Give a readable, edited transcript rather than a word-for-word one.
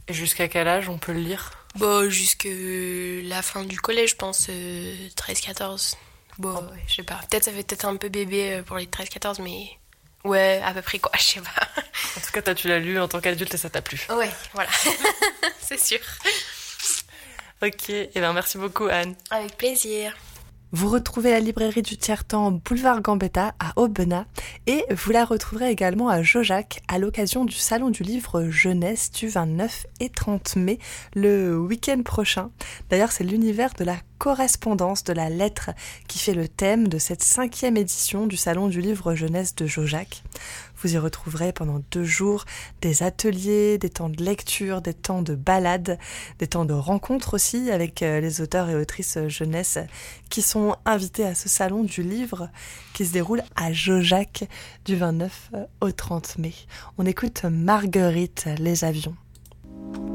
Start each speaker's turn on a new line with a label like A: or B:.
A: Et jusqu'à quel âge on peut le lire?
B: Bon, jusque la fin du collège, je pense, 13-14. Bon,
A: En,
B: ouais, je sais pas. Peut-être ça fait peut-être un peu bébé pour les 13-14, mais ouais, à peu près quoi, je sais pas.
A: en tout cas, toi, tu l'as lu en tant qu'adulte et ça t'a plu.
B: Ouais, voilà, c'est sûr.
A: Ok, et ben merci beaucoup Anne.
B: Avec plaisir.
C: Vous retrouvez la librairie du Tiers-Temps boulevard Gambetta à Aubenas et vous la retrouverez également à Jaujac à l'occasion du Salon du Livre Jeunesse du 29 et 30 mai, le week-end prochain. D'ailleurs, c'est l'univers de la correspondance, de la lettre qui fait le thème de cette 5e édition du Salon du Livre Jeunesse de Jaujac. Vous y retrouverez pendant 2 jours des ateliers, des temps de lecture, des temps de balade, des temps de rencontre aussi avec les auteurs et autrices jeunesse qui sont invités à ce salon du livre qui se déroule à Jaujac du 29 au 30 mai. On écoute Marguerite Les Avions.